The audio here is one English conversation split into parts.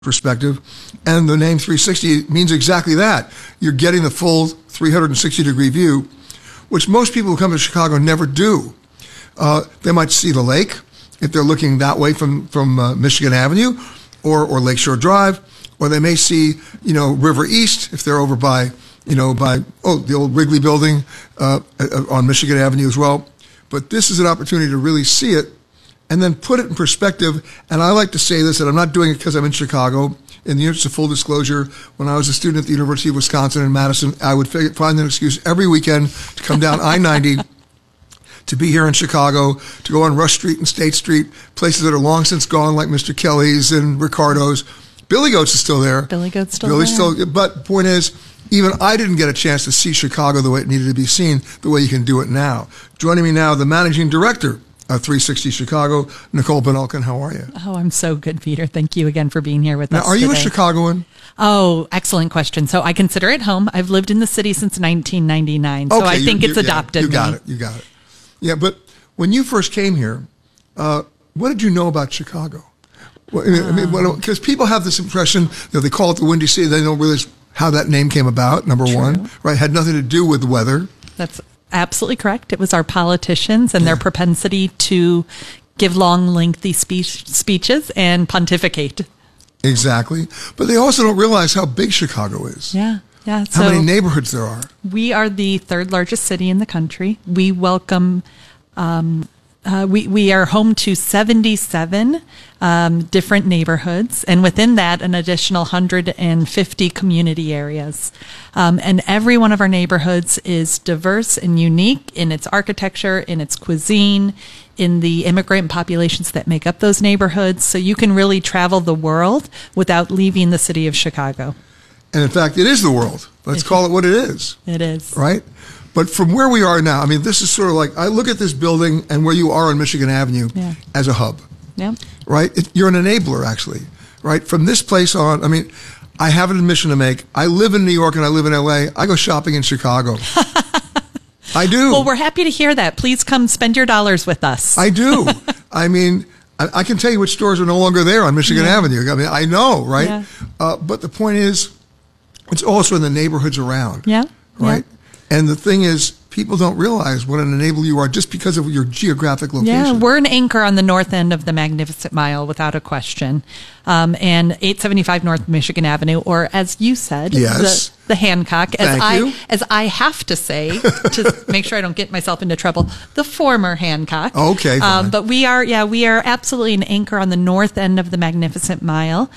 perspective. And the name 360 means exactly that. You're getting the full 360-degree view, which most people who come to Chicago never do. They might see the lake if they're looking that way from Michigan Avenue or Lakeshore Drive, or they may see, River East if they're over by the old Wrigley building on Michigan Avenue as well. But this is an opportunity to really see it and then put it in perspective. And I like to say this, and I'm not doing it because I'm in Chicago. In the interest of full disclosure, when I was a student at the University of Wisconsin in Madison, I would find an excuse every weekend to come down I-90 to be here in Chicago, to go on Rush Street and State Street, places that are long since gone, like Mr. Kelly's and Ricardo's. Billy Goat's is still there. Billy's still, but the point is, even I didn't get a chance to see Chicago the way it needed to be seen, the way you can do it now. Joining me now, the managing director of 360 Chicago, Nicole Benelkin. How are you? Oh, I'm so good, Peter. Thank you again for being here with us Now, are you today. a Chicagoan? Oh, excellent question. So I consider it home. I've lived in the city since 1999, so I think it's adopted me. You got it. Yeah, but when you first came here, what did you know about Chicago? Because people have this impression that they call it the Windy City. They don't realize how that name came about, number one, right? Had nothing to do with the weather. That's absolutely correct. It was our politicians and their propensity to give long, lengthy speeches and pontificate. Exactly. But they also don't realize how big Chicago is. Yeah. How many neighborhoods there are. We are the third largest city in the country. We welcome, we are home to 77 different neighborhoods, and within that, an additional 150 community areas. And every one of our neighborhoods is diverse and unique in its architecture, in its cuisine, in the immigrant populations that make up those neighborhoods. So you can really travel the world without leaving the city of Chicago. And in fact, it is the world. Let's call it what it is. It is. Right? But from where we are now, this is sort of like, I look at this building and where you are on Michigan Avenue as a hub. Yeah. Right? You're an enabler, actually. Right? From this place on, I have an admission to make. I live in New York and I live in LA. I go shopping in Chicago. I do. Well, we're happy to hear that. Please come spend your dollars with us. I do. I can tell you which stores are no longer there on Michigan Avenue. I know, right? Yeah. But the point is, it's also in the neighborhoods around. Yeah. Right? Yeah. And the thing is, people don't realize what an enabler you are just because of your geographic location. Yeah, we're an anchor on the north end of the Magnificent Mile, without a question. And 875 North Michigan Avenue, or as you said, the Hancock, as I have to say, to make sure I don't get myself into trouble, the former Hancock. Okay, fine. But we are absolutely an anchor on the north end of the Magnificent Mile.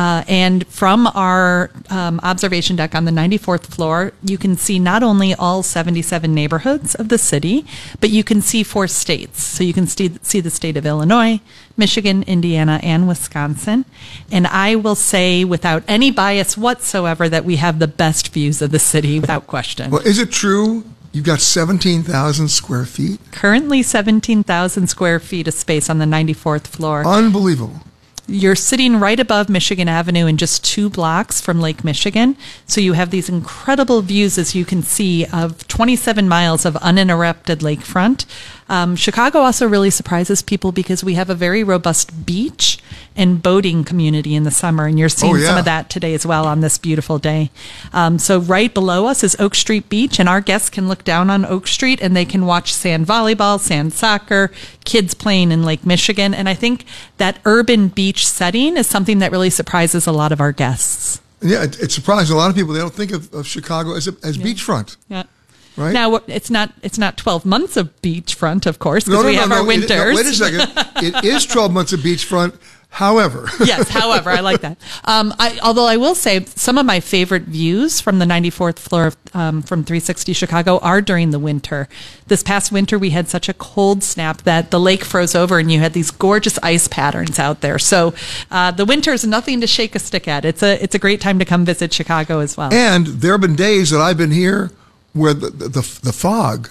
And from our observation deck on the 94th floor, you can see not only all 77 neighborhoods of the city, but you can see 4 states. So you can see the state of Illinois, Michigan, Indiana, and Wisconsin. And I will say, without any bias whatsoever, that we have the best views of the city, without question. Well, is it true you've got 17,000 square feet? Currently 17,000 square feet of space on the 94th floor. Unbelievable. You're sitting right above Michigan Avenue and just 2 blocks from Lake Michigan. So you have these incredible views, as you can see, of 27 miles of uninterrupted lakefront. Chicago also really surprises people because we have a very robust beach and boating community in the summer, and you're seeing some of that today as well on this beautiful day. So right below us is Oak Street Beach, and our guests can look down on Oak Street and they can watch sand volleyball, sand soccer, kids playing in Lake Michigan. And I think that urban beach setting is something that really surprises a lot of our guests. Yeah, it surprises a lot of people. They don't think of Chicago as beachfront. Yeah. Right? Now, it's not 12 months of beachfront, of course, because we have our winters. Wait a second. It is 12 months of beachfront. However. Yes, however, I like that. Although I will say some of my favorite views from the 94th floor from 360 Chicago are during the winter. This past winter, we had such a cold snap that the lake froze over and you had these gorgeous ice patterns out there. So the winter is nothing to shake a stick at. It's a great time to come visit Chicago as well. And there have been days that I've been here where the fog,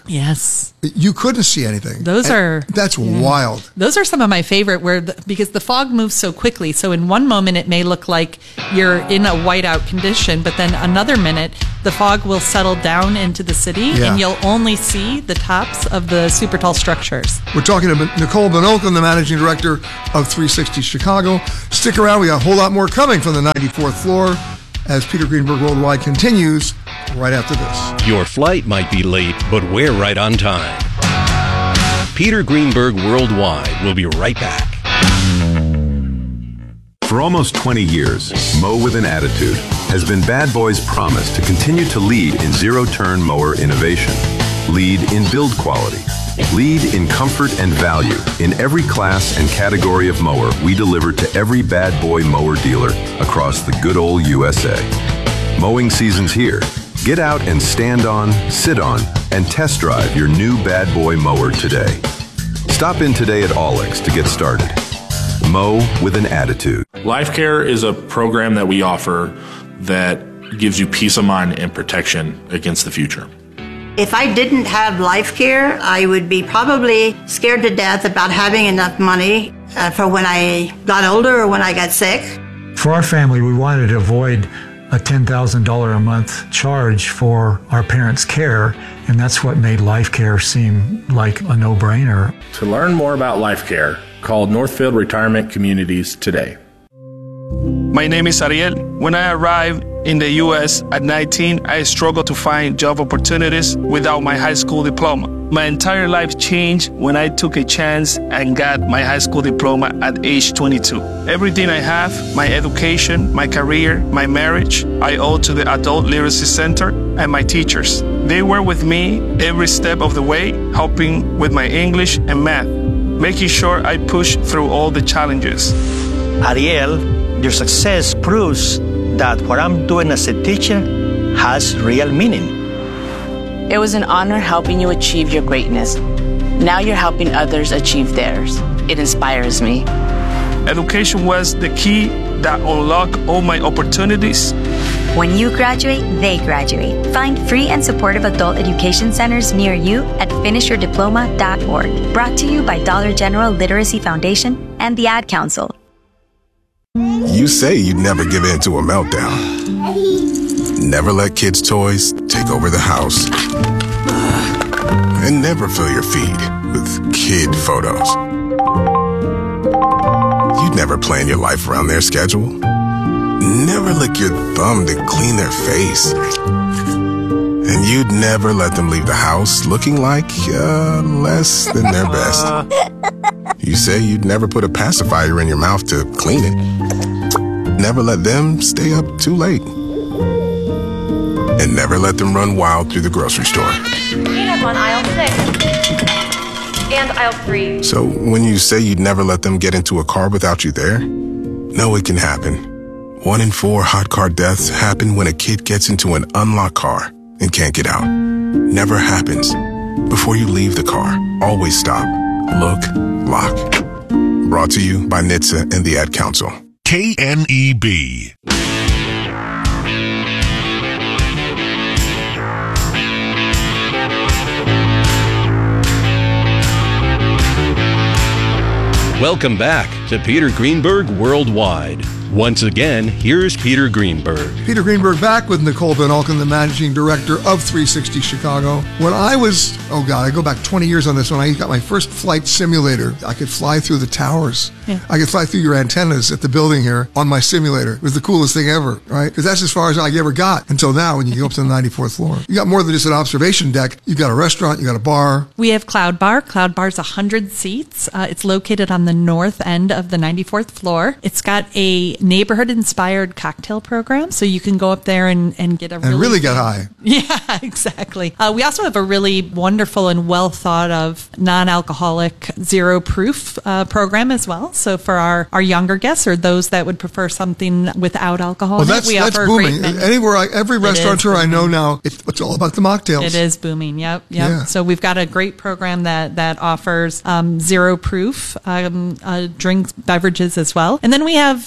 you couldn't see anything. That's wild. Those are some of my favorite, because the fog moves so quickly. So in one moment it may look like you're in a whiteout condition, but then another minute the fog will settle down into the city, and you'll only see the tops of the super tall structures. We're talking to Nicole Bonolkin, the managing director of 360 Chicago. Stick around. We got a whole lot more coming from the 94th floor as Peter Greenberg Worldwide continues right after this. Your flight might be late, but we're right on time. Peter Greenberg Worldwide will be right back. For almost 20 years, Mow with an Attitude has been Bad Boy's promise to continue to lead in zero-turn mower innovation, lead in build quality, lead in comfort and value in every class and category of mower we deliver to every Bad Boy mower dealer across the good old USA. Mowing season's here. Get out and stand on, sit on, and test drive your new Bad Boy mower today. Stop in today at Olex to get started. Mow with an Attitude. LifeCare is a program that we offer that gives you peace of mind and protection against the future. If I didn't have LifeCare, I would be probably scared to death about having enough money for when I got older or when I got sick. For our family, we wanted to avoid a $10,000 a month charge for our parents' care, and that's what made LifeCare seem like a no-brainer. To learn more about LifeCare, call Northfield Retirement Communities today. My name is Ariel. When I arrived in the U.S. at 19, I struggled to find job opportunities without my high school diploma. My entire life changed when I took a chance and got my high school diploma at age 22. Everything I have, my education, my career, my marriage, I owe to the Adult Literacy Center and my teachers. They were with me every step of the way, helping with my English and math, making sure I push through all the challenges. Ariel, your success proves that what I'm doing as a teacher has real meaning. It was an honor helping you achieve your greatness. Now you're helping others achieve theirs. It inspires me. Education was the key that unlocked all my opportunities. When you graduate, they graduate. Find free and supportive adult education centers near you at finishyourdiploma.org. Brought to you by Dollar General Literacy Foundation and the Ad Council. You say you'd never give in to a meltdown. Never let kids' toys take over the house. And never fill your feed with kid photos. You'd never plan your life around their schedule. Never lick your thumb to clean their face. And you'd never let them leave the house looking like less than their best. You say you'd never put a pacifier in your mouth to clean it. Never let them stay up too late. And never let them run wild through the grocery store. Peanut on aisle 6 and aisle 3. So when you say you'd never let them get into a car without you there, no, it can happen. 1 in 4 hot car deaths happen when a kid gets into an unlocked car and can't get out. Never happens. Before you leave the car, always stop, look, lock. Brought to you by NHTSA and the Ad Council. KNEB. Welcome back to Peter Greenberg Worldwide. Once again, here's Peter Greenberg. Peter Greenberg back with Nicole Bonolkin, the managing director of 360 Chicago. When I was, I go back 20 years on this, when I got my first flight simulator, I could fly through the towers. Yeah. I could fly through your antennas at the building here on my simulator. It was the coolest thing ever, right? Because that's as far as I ever got until now when you go up to the 94th floor. You got more than just an observation deck. You got a restaurant, you got a bar. We have Cloud Bar. Cloud Bar's 100 seats. It's located on the north end of the 94th floor. It's got a neighborhood-inspired cocktail program, so you can go up there and get a really get high. Yeah, exactly. We also have a really wonderful and well-thought-of non-alcoholic zero-proof program as well. So for our younger guests or those that would prefer something without alcohol, well, that's booming. Every restaurateur I know now, it's all about the mocktails. It is booming. Yep. Yeah. So we've got a great program that offers zero-proof drinks, beverages as well, and then we have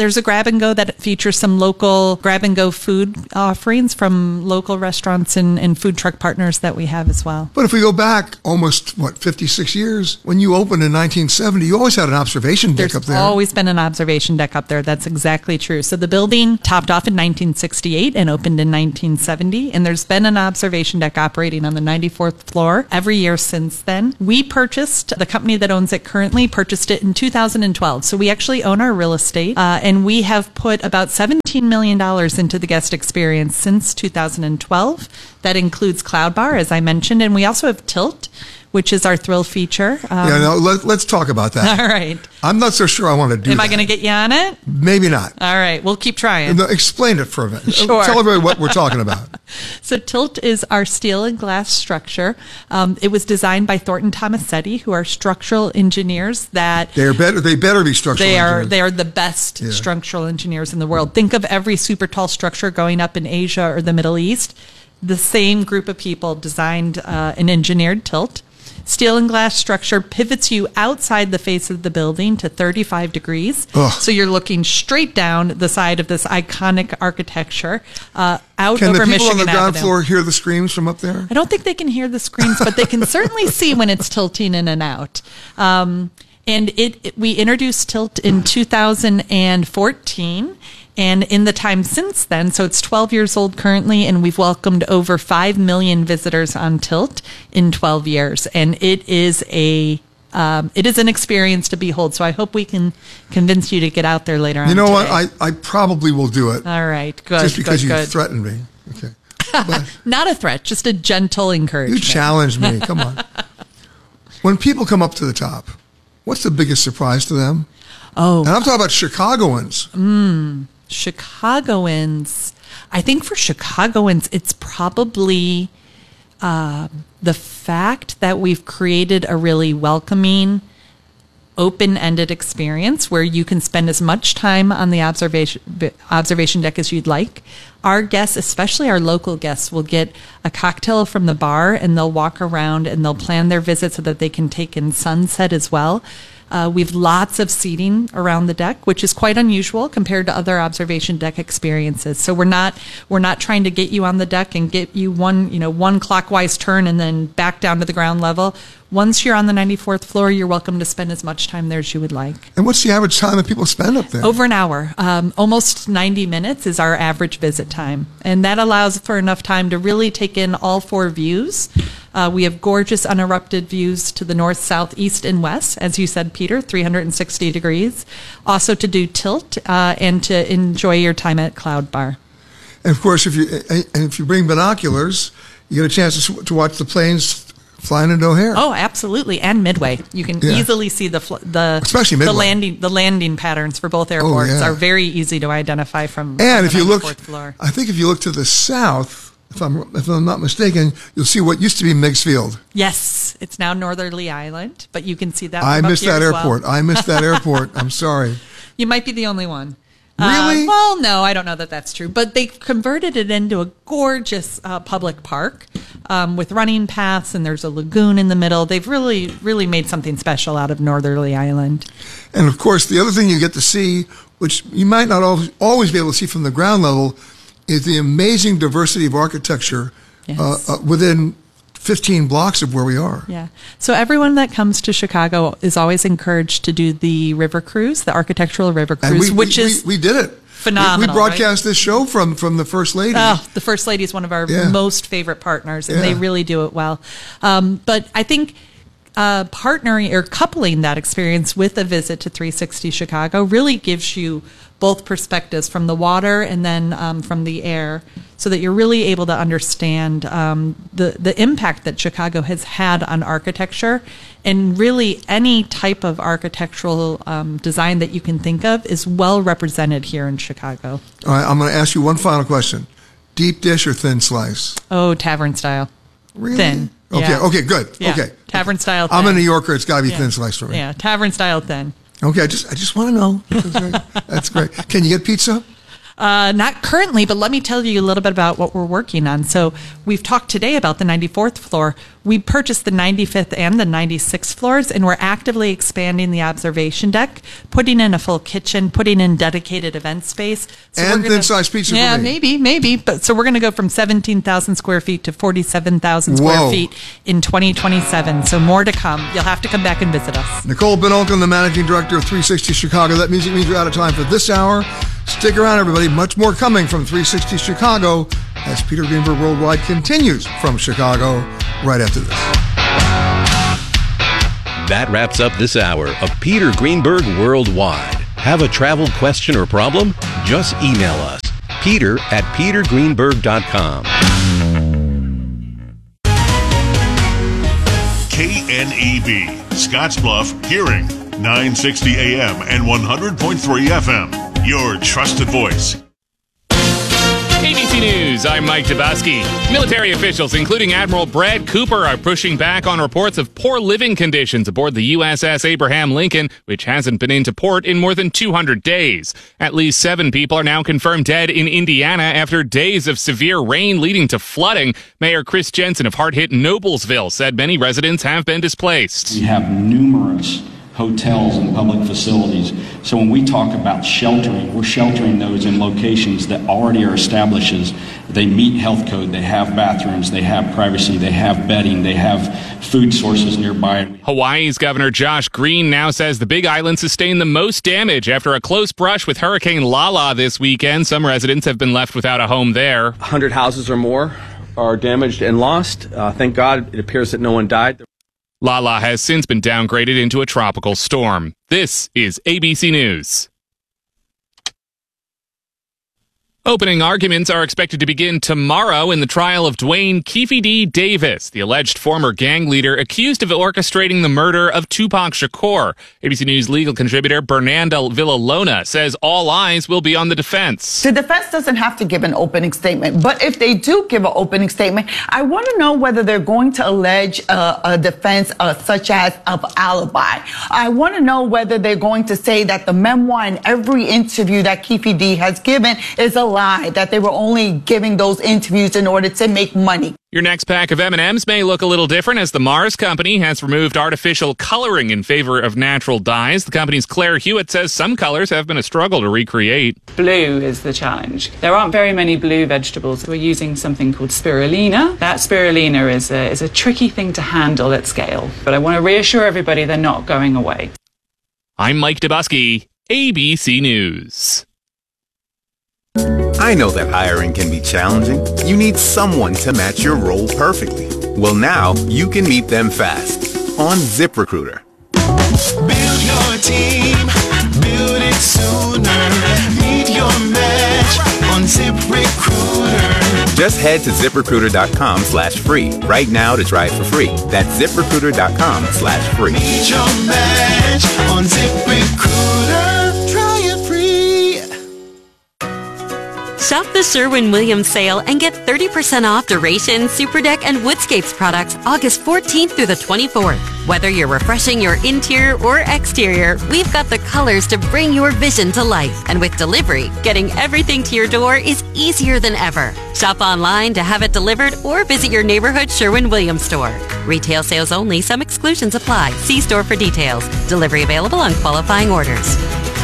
there's a grab and go that features some local grab and go food offerings from local restaurants and food truck partners that we have as well. But if we go back almost, 56 years, when you opened in 1970, you always had an observation deck up there. There's always been an observation deck up there. That's exactly true. So the building topped off in 1968 and opened in 1970, and there's been an observation deck operating on the 94th floor every year since then. We purchased, the company that owns it currently purchased it in 2012. So we actually own our real estate, and we have put about $17 million into the guest experience since 2012. That includes Cloud Bar, as I mentioned, and we also have Tilt, which is our thrill feature. Let's talk about that. All right. I'm not so sure I want to do that. Am I going to get you on it? Maybe not. All right. We'll keep trying. No, explain it for a minute. Sure. Tell everybody what we're talking about. So Tilt is our steel and glass structure. It was designed by Thornton Tomasetti, who are structural engineers that... They better be structural engineers. They are the best structural engineers in the world. Think of every super tall structure going up in Asia or the Middle East. The same group of people designed and engineered Tilt. Steel and glass structure pivots you outside the face of the building to 35 degrees. Ugh. So you're looking straight down the side of this iconic architecture out over Can the people Michigan on the ground Avenue. floor hear the screams from up there? I don't think they can hear the screams, but they can certainly see when it's tilting in and out. And we introduced Tilt in 2014. And in the time since then, so it's 12 years old currently, and we've welcomed over 5 million visitors on Tilt in 12 years. And it is an experience to behold. So I hope we can convince you to get out there later on. You know today. what? I probably will do it. All right, good. Just because good. you threatened me. Okay. Not a threat, just a gentle encouragement. You challenged me. Come on. When people come up to the top, what's the biggest surprise to them? Oh. And I'm talking about Chicagoans. Chicagoans. I think for Chicagoans, it's probably the fact that we've created a really welcoming, open-ended experience where you can spend as much time on the observation deck as you'd like. Our guests, especially our local guests, will get a cocktail from the bar, and they'll walk around and they'll plan their visit so that they can take in sunset as well. We've lots of seating around the deck, which is quite unusual compared to other observation deck experiences. So we're not trying to get you on the deck and get you one clockwise turn and then back down to the ground level. Once you're on the 94th floor, you're welcome to spend as much time there as you would like. And what's the average time that people spend up there? Over an hour. Almost 90 minutes is our average visit time. And that allows for enough time to really take in all 4 views. We have gorgeous uninterrupted views to the north, south, east, and west. As you said, Peter, 360 degrees. Also to do Tilt and to enjoy your time at Cloud Bar. And of course, if you bring binoculars, you get a chance to watch the planes flying into O'Hare. Oh, absolutely, and Midway. You can easily see especially Midway. The landing patterns for both airports are very easy to identify from. And if you look, floor. I think if you look to the south, if I'm not mistaken, you'll see what used to be Meigs Field. Yes, it's now Northerly Island, but you can see that. I from missed up here that as airport. Well. I missed that airport. I'm sorry. You might be the only one. Really? Well, no, I don't know that that's true. But they converted it into a gorgeous public park with running paths, and there's a lagoon in the middle. They've really, really made something special out of Northerly Island. And, of course, the other thing you get to see, which you might not always be able to see from the ground level, is the amazing diversity of architecture within 15 blocks of where we are. Yeah. So everyone that comes to Chicago is always encouraged to do the river cruise, the architectural river cruise, which is we did it. Phenomenal. We broadcast this show from the First Lady. Oh, the First Lady is one of our most favorite partners, and they really do it well. But I think partnering or coupling that experience with a visit to 360 Chicago really gives you both perspectives from the water and then from the air, so that you're really able to understand the impact that Chicago has had on architecture. And really any type of architectural design that you can think of is well represented here in Chicago. All right, I'm going to ask you one final question. Deep dish or thin slice? Oh, tavern style. Really? Thin. Okay, Yeah. Okay, good. Yeah. Okay. Tavern style thin. I'm a New Yorker. It's got to be thin slice for me. Yeah, tavern style thin. Okay, I just want to know. That's great. Can you get pizza? Not currently, but let me tell you a little bit about what we're working on. So we've talked today about the 94th floor. We purchased the 95th and the 96th floors, and we're actively expanding the observation deck, putting in a full kitchen, putting in dedicated event space. So and thin-size pizza yeah, for me. maybe. But so we're going to go from 17,000 square feet to 47,000 square feet in 2027. So more to come. You'll have to come back and visit us. Nicole Benolkin, the managing director of 360 Chicago. That music means we're out of time for this hour. Stick around, everybody. Much more coming from 360 Chicago as Peter Greenberg Worldwide continues from Chicago right after this. That wraps up this hour of Peter Greenberg Worldwide. Have a travel question or problem? Just email us, peter@petergreenberg.com. KNEB, Scottsbluff, Hearing, 960 AM and 100.3 FM. Your trusted voice. ABC News, I'm Mike Dabaski. Military officials, including Admiral Brad Cooper, are pushing back on reports of poor living conditions aboard the USS Abraham Lincoln, which hasn't been into port in more than 200 days. At least 7 people are now confirmed dead in Indiana after days of severe rain leading to flooding. Mayor Chris Jensen of hard-hit Noblesville said many residents have been displaced. We have numerous hotels and public facilities. So when we talk about sheltering, we're sheltering those in locations that already are established as they meet health code, they have bathrooms, they have privacy, they have bedding, they have food sources nearby. Hawaii's Governor Josh Green now says the Big Island sustained the most damage after a close brush with Hurricane Lala this weekend. Some residents have been left without a home there. 100 houses or more are damaged and lost. Thank God it appears that no one died. Lala has since been downgraded into a tropical storm. This is ABC News. Opening arguments are expected to begin tomorrow in the trial of Dwayne Keefe D. Davis, the alleged former gang leader accused of orchestrating the murder of Tupac Shakur. ABC News legal contributor Bernanda Villalona says all eyes will be on the defense. The defense doesn't have to give an opening statement, but if they do give an opening statement, I want to know whether they're going to allege a defense such as of alibi. I want to know whether they're going to say that the memoir and every interview that Keefe D has given is a lie, that they were only giving those interviews in order to make money. Your next pack of M&Ms may look a little different as the Mars Company has removed artificial coloring in favor of natural dyes. The company's Claire Hewitt says some colors have been a struggle to recreate. Blue is the challenge. There aren't very many blue vegetables. We're using something called spirulina. That spirulina is a tricky thing to handle at scale, but I want to reassure everybody they're not going away. I'm Mike Dabaski, ABC News. I know that hiring can be challenging. You need someone to match your role perfectly. Well, now you can meet them fast on ZipRecruiter. Build your team, build it sooner. Meet your match on ZipRecruiter. Just head to ZipRecruiter.com/free right now to try it for free. That's ZipRecruiter.com/free. Meet your match on ZipRecruiter. Try it free. Shop the Sherwin-Williams sale and get 30% off Duration, Superdeck, and Woodscapes products August 14th through the 24th. Whether you're refreshing your interior or exterior, we've got the colors to bring your vision to life. And with delivery, getting everything to your door is easier than ever. Shop online to have it delivered or visit your neighborhood Sherwin-Williams store. Retail sales only. Some exclusions apply. See store for details. Delivery available on qualifying orders.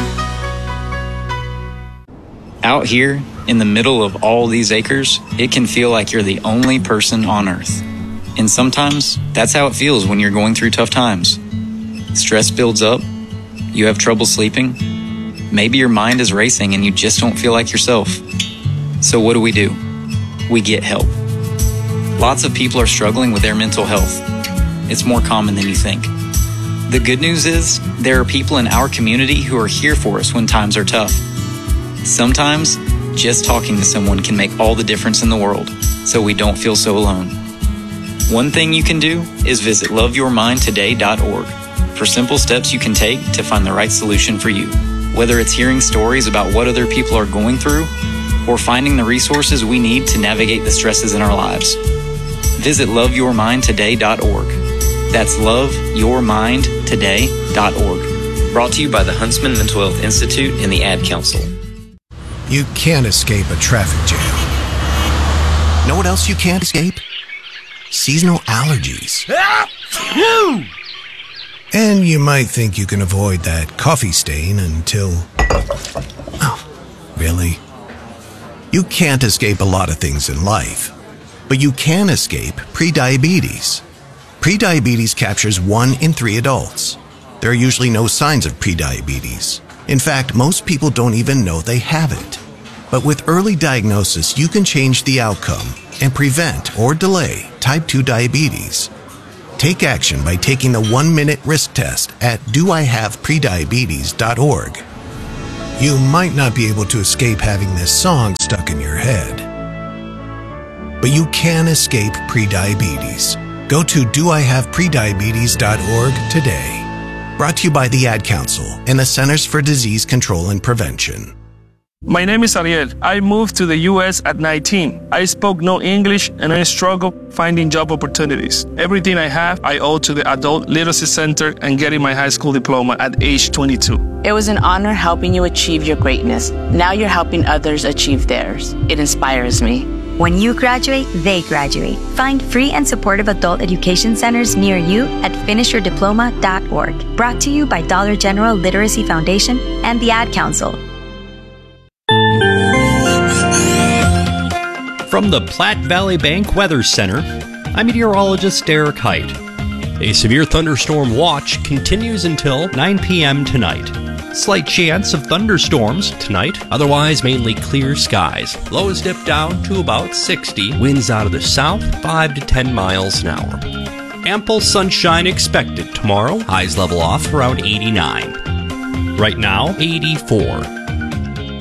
Out here, in the middle of all these acres, it can feel like you're the only person on Earth. And sometimes, that's how it feels when you're going through tough times. Stress builds up, you have trouble sleeping, maybe your mind is racing and you just don't feel like yourself. So what do? We get help. Lots of people are struggling with their mental health. It's more common than you think. The good news is, there are people in our community who are here for us when times are tough. Sometimes, just talking to someone can make all the difference in the world, so we don't feel so alone. One thing you can do is visit loveyourmindtoday.org for simple steps you can take to find the right solution for you. Whether it's hearing stories about what other people are going through, or finding the resources we need to navigate the stresses in our lives. Visit loveyourmindtoday.org. That's loveyourmindtoday.org. Brought to you by the Huntsman Mental Health Institute and the Ad Council. You can't escape a traffic jam. Know what else you can't escape? Seasonal allergies. And you might think you can avoid that coffee stain until... Oh, really? You can't escape a lot of things in life, but you can escape prediabetes. Prediabetes captures 1 in 3 adults. There are usually no signs of prediabetes. In fact, most people don't even know they have it. But with early diagnosis, you can change the outcome and prevent or delay type 2 diabetes. Take action by taking the 1-minute risk test at doihaveprediabetes.org. You might not be able to escape having this song stuck in your head, but you can escape prediabetes. Go to doihaveprediabetes.org today. Brought to you by the Ad Council and the Centers for Disease Control and Prevention. My name is Ariel. I moved to the U.S. at 19. I spoke no English and I struggled finding job opportunities. Everything I have, I owe to the Adult Literacy Center and getting my high school diploma at age 22. It was an honor helping you achieve your greatness. Now you're helping others achieve theirs. It inspires me. When you graduate, they graduate. Find free and supportive adult education centers near you at finishyourdiploma.org. Brought to you by Dollar General Literacy Foundation and the Ad Council. From the Platte Valley Bank Weather Center, I'm meteorologist Derek Height. A severe thunderstorm watch continues until 9 p.m. tonight. Slight chance of thunderstorms tonight, otherwise mainly clear skies. Lows dip down to about 60, winds out of the south 5 to 10 miles an hour. Ample sunshine expected tomorrow, highs level off around 89. Right now, 84.